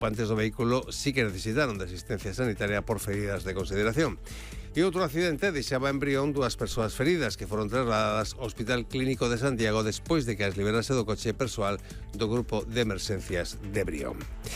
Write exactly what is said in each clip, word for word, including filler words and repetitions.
ocupantes do vehículo sí que necesitaron de asistencia sanitaria por feridas de consideración. E outro accidente deixaba en Brión dúas persoas feridas que foron trasladadas ao Hospital Clínico de Santiago despois de que as liberase do coche persoal do Grupo de Emerxencias de Brión.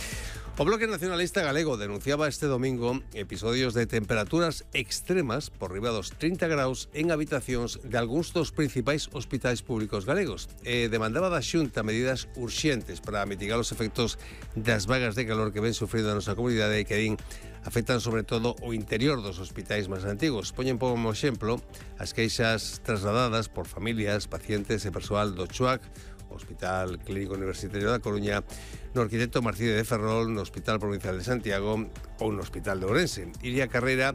O Bloque Nacionalista Galego denunciaba este domingo episodios de temperaturas extremas por riba dos trinta graus en habitacións de algúns dos principais hospitais públicos galegos e demandaba da Xunta medidas urxentes para mitigar os efectos das vagas de calor que ven sufrindo a nosa comunidade e que din afectan sobre todo o interior dos hospitais máis antigos. Poñen como exemplo as queixas trasladadas por familias, pacientes e persoal do CHUAC, Hospital Clínico Universitario da Coruña, no arquitecto Marcide de Ferrol, no Hospital Provincial de Santiago ou no Hospital de Ourense. Iria Carrera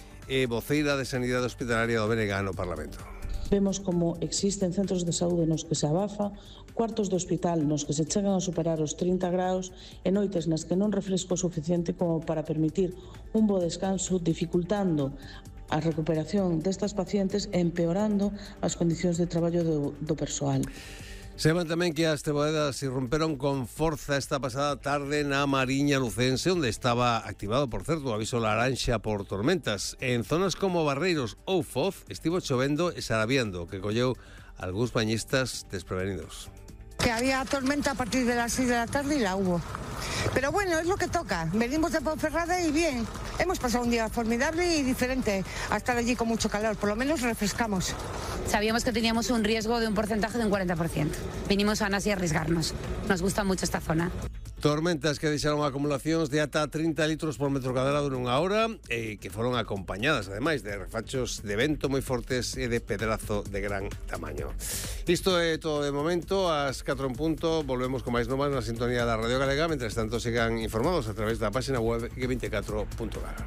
é voceira de Sanidade Hospitalaria do B N G no Parlamento. Vemos como existen centros de saúde nos que se abafa, cuartos do hospital nos que se chegan a superar os trinta graus e noites nas que non refresco suficiente como para permitir un bo descanso, dificultando a recuperación destas pacientes e empeorando as condicións de traballo do, do persoal. Sepan tamén que as treboadas irromperon con forza esta pasada tarde na Mariña Lucense, onde estaba activado, por certo, o aviso laranxa por tormentas. En zonas como Barreiros ou Foz estivo chovendo e sarabiando, que colleu algúns bañistas desprevenidos. Que había tormenta a partir de las seis de la tarde y la hubo. Pero bueno, es lo que toca. Venimos de Ponferrada y bien. Hemos pasado un día formidable y diferente a estar allí con mucho calor. Por lo menos refrescamos. Sabíamos que teníamos un riesgo de un porcentaje de un cuarenta por ciento. Vinimos a Anas y a arriesgarnos. Nos gusta mucho esta zona. Tormentas que deixaron acumulacións de ata trinta litros por metro cadrado nunha hora e que foron acompañadas, ademais, de refachos de vento moi fortes e de pedrazo de gran tamaño. Isto é todo de momento. Ás catro en punto volvemos con máis novas na sintonía da Radio Galega. Mentres tanto, sigan informados a través da página web G veinticuatro punto gal.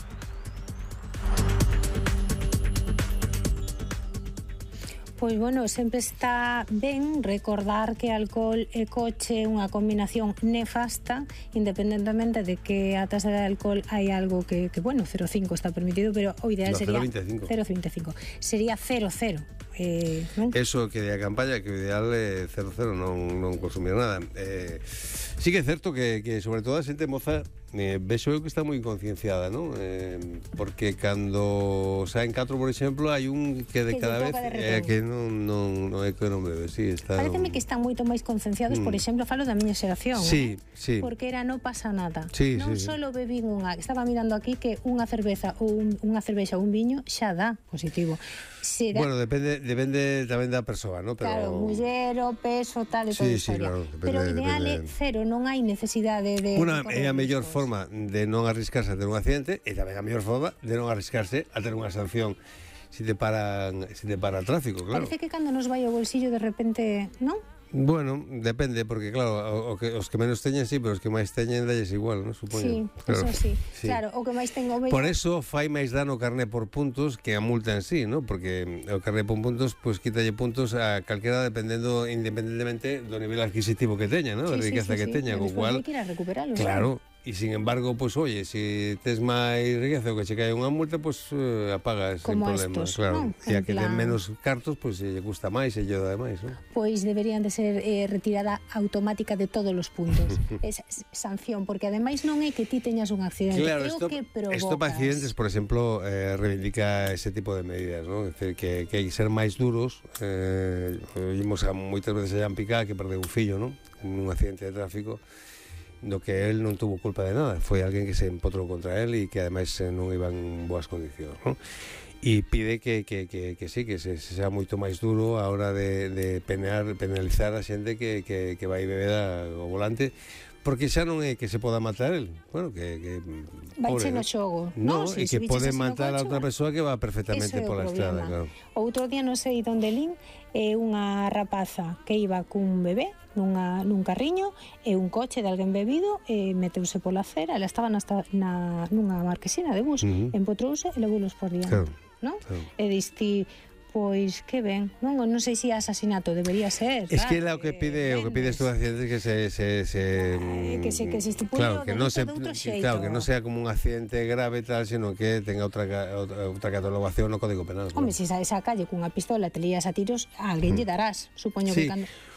Pois, bueno, sempre está ben recordar que alcohol e coche é unha combinación nefasta, independentemente de que a tasa de alcohol hai algo que, que bueno, cero coma cinco está permitido, pero o ideal no, sería cero coma vinte e cinco. Sería cero coma cero. Eh, non? Eso que de a campaña, que o ideal é cero coma cero, non, non consumir nada. Eh, sí que é certo que, que sobre todo a xente moza eh, vexo eu que está moi concienciada, non? Eh, porque cando saen catro, por exemplo, hai un que de que cada vez é eh, que non, non, non é que non bebe, sí, está. Pareceme que están moito máis concienciados, mm. por exemplo, falo da miña xeración, sí, eh? sí. Porque era non pasa nada. Sí, non sí, solo bebín unha, estaba mirando aquí que unha cerveza ou un, unha cervexa ou un viño xa dá positivo. Será... Bueno, depende depende tamén da persoa, ¿no? Pero... Claro, muller, o peso, tal e sí, todo sí, claro, depende, pero o ideal é cero, non hai necesidade de... Unha de é a mellor forma de non arriscarse a ter un accidente e tamén a mellor forma de non arriscarse a ter unha sanción se te paran, se te para el tráfico, claro. Parece que cando nos vai o bolsillo de repente, non? Bueno, depende, porque claro, o, o que, os que menos teñen sí, pero os que máis teñen dalles igual, ¿no? Supoño. Sí, claro. eso sí. sí. Claro, o que máis tengo bello... Por eso fai máis dano carné por puntos que a multa en sí, ¿no? Porque o carné por puntos, pues quítalle puntos a calquera dependendo, independentemente do nivel adquisitivo que teña, ¿no? Sí, de riqueza sí, sí, que sí. teña, co cual... hai que ir a recuperalo. Claro. ¿No? E, sin embargo, pues oye, si tes máis riqueza o que che cae unha multa, pues uh, apagas como sin problema, estos, claro. ¿no? E a que plan... ten menos cartos, pues se lle gusta máis e lle dá máis, ¿no? Pois deberían de ser eh, retirada automática de todos os puntos. Esa sanción, porque ademais non é que ti teñas un accidente, claro, é esto, o que provocas. Esto para accidentes, por exemplo, eh, reivindica ese tipo de medidas, ¿no? Es decir, que, que hai que ser máis duros. Eh, oímos a moitas veces a Jan Picá que perdeu un fillo, ¿no? Un accidente de tráfico, do que él non tuvo culpa de nada, foi alguén que se empotrou contra él e que ademais non iba en boas condicións, ¿no? E pide que, que, que, que sí, que se, se sea moito máis duro a hora de, de penear, penalizar a xente que, que, que vai bebeda ao volante, porque xa non é que se poda matar el, bueno, que, que vai ser no xogo, no, no? E Si que pode matar a outra persoa que va perfectamente pola estrada, claro. Outro día non sei onde lin, é unha rapaza que iba cun bebé nunha, nun carriño e un coche de alguén bebido e meteuse pola acera, ela estaba na, na, nunha marquesina de bus, uh-huh. empotrouse e levoulos por diante, claro, non? Claro. E diste, pois que ben, non, non sei se asasinato debería ser. Es claro, que ela o que pide, o que pide estes accidentes que se se se eh, que se que se estipule claro, que non se xeito. Claro, que non sea como un accidente grave tal, sino que tenga outra outra catalogación no Código Penal. Home, se saes á calle cunha pistola te lías a tiros, a alguén lle darás, supoño sí. que cando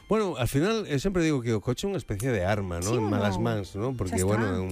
Bueno, al final, eu sempre digo que o coche é unha especie de arma, ¿no? Sí En ou malas non? mans, ¿no? Porque, Xa está. bueno, é un